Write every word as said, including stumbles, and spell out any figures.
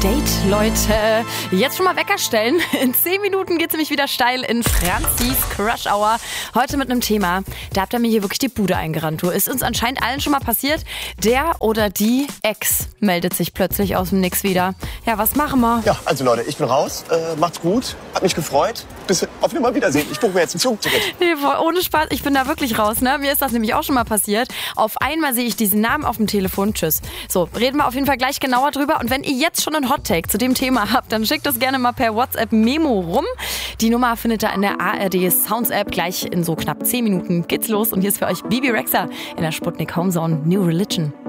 Date, Leute. Jetzt schon mal Wecker stellen. In zehn Minuten geht's nämlich wieder steil in Franzis Crush Hour. Heute mit einem Thema. Da habt ihr mir hier wirklich die Bude eingerannt. Du, ist uns anscheinend allen schon mal passiert. Der oder die Ex meldet sich plötzlich aus dem Nix wieder. Ja, was machen wir? Ja, also Leute, ich bin raus. Äh, macht's gut. Hat mich gefreut. Bis auf Nimmerwiedersehen. Ich buche mir jetzt ein Zugticket. Nee, ohne Spaß, ich bin da wirklich raus, ne? Mir ist das nämlich auch schon mal passiert. Auf einmal sehe ich diesen Namen auf dem Telefon. Tschüss. So, reden wir auf jeden Fall gleich genauer drüber. Und wenn ihr jetzt schon einen Hot-Take zu dem Thema habt, dann schickt es gerne mal per WhatsApp-Memo rum. Die Nummer findet ihr in der A R D Sounds-App. Gleich in so knapp zehn Minuten geht's los. Und hier ist für euch Bibi Rexha in der Sputnik Homezone New Religion.